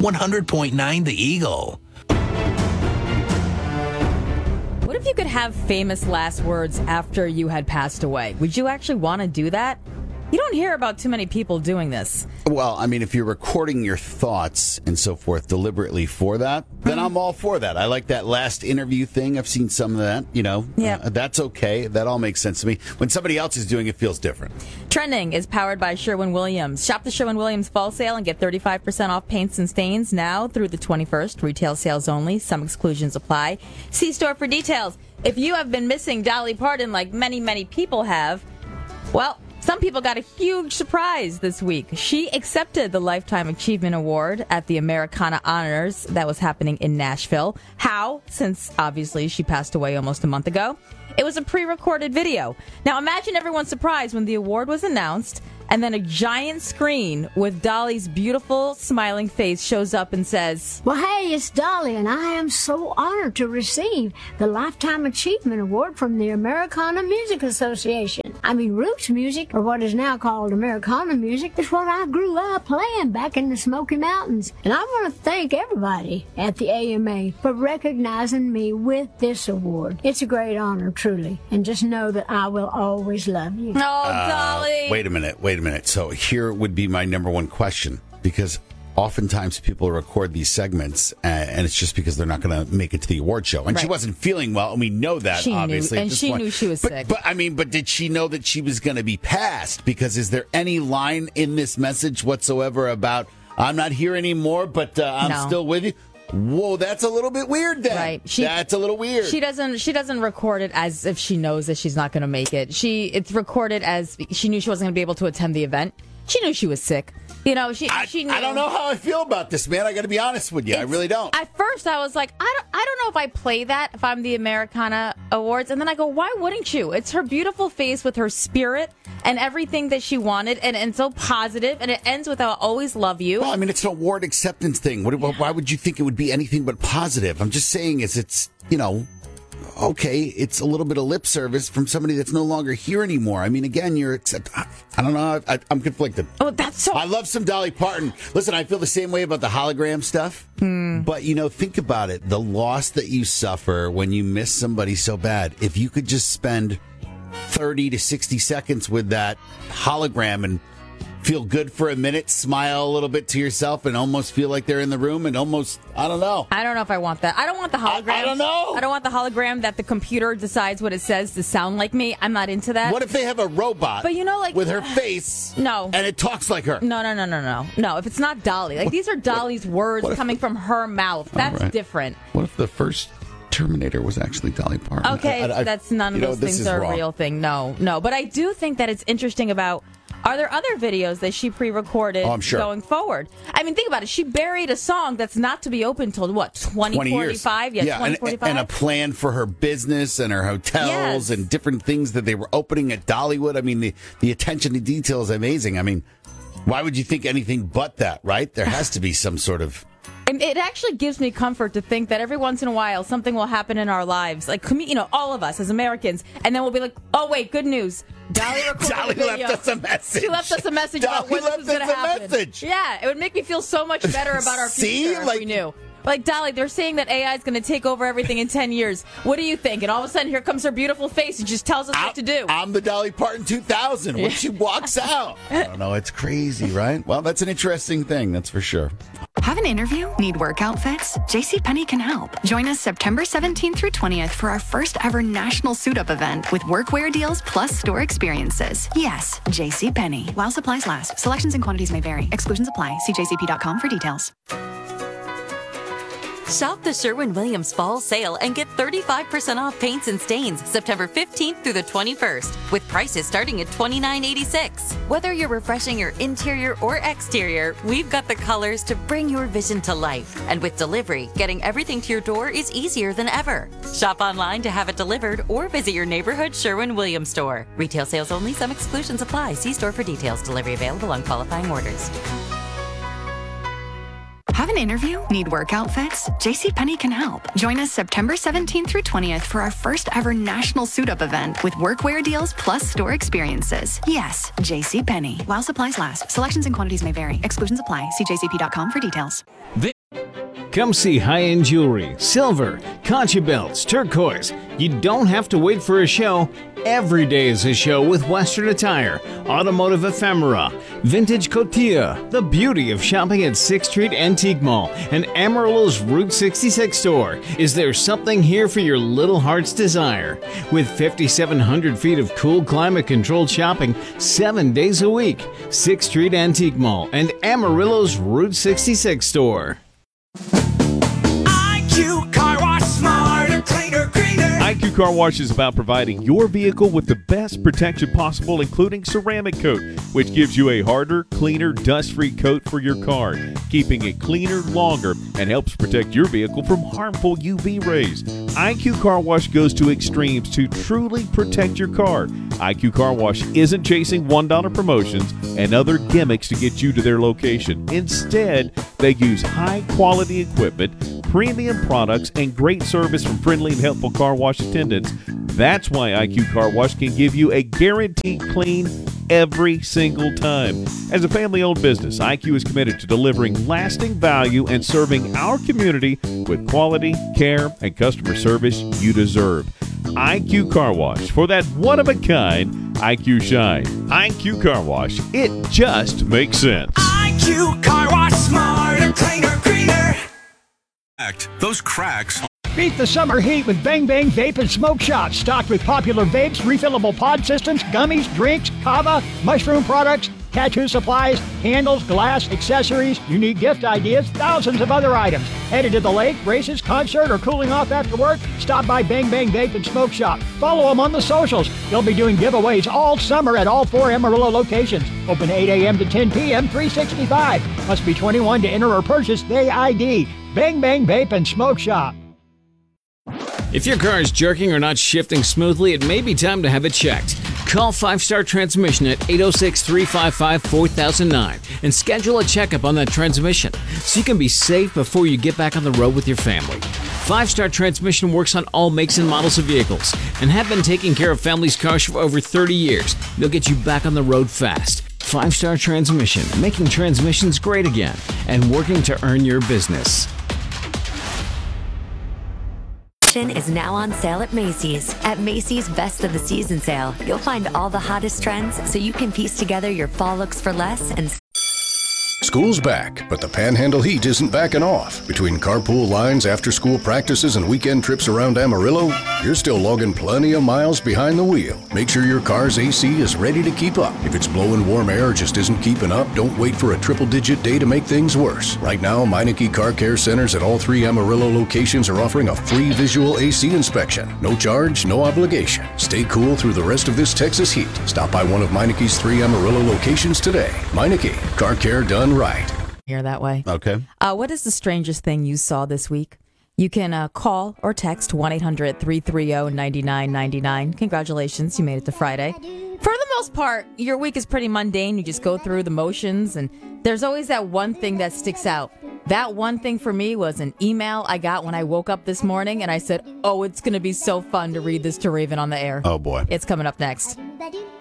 100.9 The Eagle. What if you could have famous last words after you had passed away? Would you actually want to do that? You don't hear about too many people doing this. Well, I mean, if you're recording your thoughts and so forth deliberately for that, then I'm all for that. I like that last interview thing. I've seen some of that, Yeah. That's okay. That all makes sense to me. When somebody else is doing it, feels different. Trending is powered by Sherwin-Williams. Shop the Sherwin-Williams fall sale and get 35% off paints and stains now through the 21st. Retail sales only. Some exclusions apply. See store for details. If you have been missing Dolly Parton like many, many people have, well, some people got a huge surprise this week. She accepted the Lifetime Achievement Award at the Americana Honors that was happening in Nashville. How? Since obviously she passed away almost a month ago. It was a pre-recorded video. Now imagine everyone's surprise when the award was announced and then a giant screen with Dolly's beautiful smiling face shows up and says, "Well, hey, it's Dolly, and I am so honored to receive the Lifetime Achievement Award from the Americana Music Association. I mean, roots music, or what is now called Americana music, is what I grew up playing back in the Smoky Mountains. And I want to thank everybody at the AMA for recognizing me with this award. It's a great honor, truly. And just know that I will always love you." "Oh, Dolly." Wait a minute. So here would be my number one question, because oftentimes people record these segments and it's just because they're not going to make it to the award show. And Right. She wasn't feeling well, and we know that, obviously. She knew she was sick. But did she know that she was going to be passed? Because is there any line in this message whatsoever about, I'm not here anymore, but I'm No. still with you? Whoa, that's a little bit weird then. Right. That's a little weird. She doesn't record it as if she knows that she's not going to make it. It's recorded as she knew she wasn't going to be able to attend the event. She knew she was sick. She knew. I don't know how I feel about this, man. I got to be honest with you. I really don't. At first, I was like, I don't know if I play that if I'm the Americana Awards. And then I go, why wouldn't you? It's her beautiful face with her spirit and everything that she wanted, and so positive. And it ends with "I'll always love you." Well, I mean, it's an award acceptance thing. Why would you think it would be anything but positive? I'm just saying it's okay, it's a little bit of lip service from somebody that's no longer here anymore. I mean, again, I don't know. I'm conflicted. Oh, that's so... I love some Dolly Parton. Listen, I feel the same way about the hologram stuff. But, think about it. The loss that you suffer when you miss somebody so bad. If you could just spend 30 to 60 seconds with that hologram and feel good for a minute, smile a little bit to yourself, and almost feel like they're in the room, and almost, I don't know. I don't know if I want that. I don't want the hologram. I don't know. I don't want the hologram that the computer decides what it says to sound like me. I'm not into that. What if they have a robot But with her face No. and it talks like her? No. No, if it's not Dolly. These are Dolly's words coming from her mouth. That's different. What if the first Terminator was actually Dolly Parton? Okay, that's none of those things are a real thing. No. But I do think that it's interesting about, are there other videos that she pre-recorded going forward? I mean, think about it. She buried a song that's not to be open till, 2045? Yeah, 2045? and a plan for her business and her hotels and different things that they were opening at Dollywood. I mean, the attention to detail is amazing. I mean, why would you think anything but that, right? There has to be some sort of... And it actually gives me comfort to think that every once in a while something will happen in our lives, like all of us as Americans, and then we'll be like, "Oh wait, good news! Dolly recorded a video. left us a message. She left us a message about when this was going to happen." Message. Yeah, it would make me feel so much better about our future if we knew. Like, Dolly, they're saying that AI is going to take over everything in 10 years. What do you think? And all of a sudden, here comes her beautiful face and just tells us what to do. I'm the Dolly Parton 2000 when she walks out. I don't know. It's crazy, right? Well, that's an interesting thing. That's for sure. Have an interview? Need work outfits? JCPenney can help. Join us September 17th through 20th for our first ever national suit-up event with workwear deals plus store experiences. Yes, JCPenney. While supplies last. Selections and quantities may vary. Exclusions apply. See jcp.com for details. Shop the Sherwin-Williams Fall Sale and get 35% off paints and stains September 15th through the 21st, with prices starting at $29.86. Whether you're refreshing your interior or exterior, we've got the colors to bring your vision to life. And with delivery, getting everything to your door is easier than ever. Shop online to have it delivered or visit your neighborhood Sherwin-Williams store. Retail sales only. Some exclusions apply. See store for details. Delivery available on qualifying orders. Have an interview? Need work outfits? JCPenney can help. Join us September 17th through 20th for our first ever national suit-up event with workwear deals plus store experiences. Yes, JCPenney. While supplies last. Selections and quantities may vary. Exclusions apply. See jcp.com for details. Come see high-end jewelry, silver, concha belts, turquoise. You don't have to wait for a show. Every day is a show with Western attire, automotive ephemera, vintage cotilla, the beauty of shopping at 6th Street Antique Mall and Amarillo's Route 66 store. Is there something here for your little heart's desire? With 5,700 feet of cool climate-controlled shopping 7 days a week, 6th Street Antique Mall and Amarillo's Route 66 store. IQ Car Wash, smarter, cleaner, greener. IQ Car Wash is about providing your vehicle with the best protection possible, including ceramic coat, which gives you a harder, cleaner, dust-free coat for your car, keeping it cleaner longer and helps protect your vehicle from harmful UV rays. IQ Car Wash goes to extremes to truly protect your car. IQ Car Wash isn't chasing $1 promotions and other gimmicks to get you to their location. Instead, they use high-quality equipment, premium products, and great service from friendly and helpful car wash attendants. That's why IQ Car Wash can give you a guaranteed clean every single time. As a family-owned business, IQ is committed to delivering lasting value and serving our community with quality, care, and customer service you deserve. IQ Car Wash, for that one-of-a-kind IQ shine. IQ Car Wash, it just makes sense. IQ Car Wash, smarter, cleaner, greener. Those cracks. Beat the summer heat with Bang Bang Vape and Smoke Shop, stocked with popular vapes, refillable pod systems, gummies, drinks, kava, mushroom products, tattoo supplies, candles, glass, accessories, unique gift ideas, thousands of other items. Headed to the lake, races, concert, or cooling off after work? Stop by Bang Bang Vape and Smoke Shop. Follow them on the socials. They'll be doing giveaways all summer at all 4 Amarillo locations. Open 8 a.m. to 10 p.m., 365. Must be 21 to enter or purchase Day ID. Bang Bang Vape and Smoke Shop. If your car is jerking or not shifting smoothly, it may be time to have it checked. Call 5-Star Transmission at 806-355-4009 and schedule a checkup on that transmission so you can be safe before you get back on the road with your family. 5-Star Transmission works on all makes and models of vehicles and have been taking care of families' cars for over 30 years. They'll get you back on the road fast. 5-Star Transmission, making transmissions great again and working to earn your business. Is now on sale at Macy's. At Macy's Best of the Season sale, you'll find all the hottest trends so you can piece together your fall looks for less and School's back, but the Panhandle heat isn't backing off. Between carpool lines, after-school practices, and weekend trips around Amarillo, you're still logging plenty of miles behind the wheel. Make sure your car's AC is ready to keep up. If it's blowing warm air or just isn't keeping up, don't wait for a triple-digit day to make things worse. Right now, Meineke Car Care Centers at all 3 Amarillo locations are offering a free visual AC inspection. No charge, no obligation. Stay cool through the rest of this Texas heat. Stop by one of Meineke's 3 Amarillo locations today. Meineke, car care done right. Here that way. Okay. What is the strangest thing you saw this week? You can call or text 1-800-330-9999. Congratulations, you made it to Friday. For the most part, your week is pretty mundane. You just go through the motions, and there's always that one thing that sticks out. That one thing for me was an email I got when I woke up this morning, and I said, oh, it's going to be so fun to read this to Raven on the air. Oh, boy. It's coming up next.